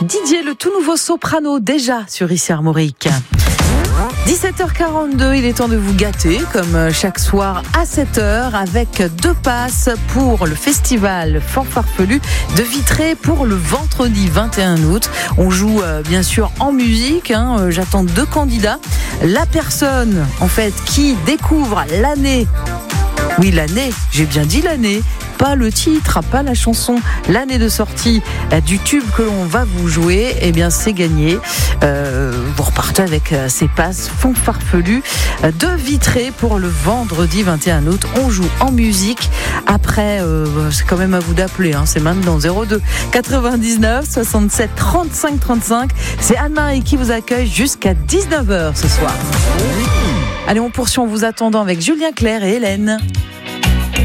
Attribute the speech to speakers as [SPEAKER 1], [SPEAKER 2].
[SPEAKER 1] Didier, le tout nouveau soprano, déjà sur ICI Armorique. 17h42, il est temps de vous gâter, comme chaque soir à 7h, avec 2 passes pour le festival Fanfarfelu de Vitré pour le vendredi 21 août. On joue bien sûr en musique, j'attends 2 candidats. La personne, en fait, qui découvre l'année, oui l'année, j'ai bien dit l'année, pas le titre, pas la chanson, l'année de sortie du tube que l'on va vous jouer, eh bien c'est gagné. Vous repartez avec ces passes Fanfarfelu de Vitré pour le vendredi 21 août. On joue en musique. Après, c'est quand même à vous d'appeler, c'est maintenant 02 99 67 35 35. C'est Anne-Marie qui vous accueille jusqu'à 19h ce soir. Allez, on poursuit en vous attendant avec Julien Clerc et Hélène.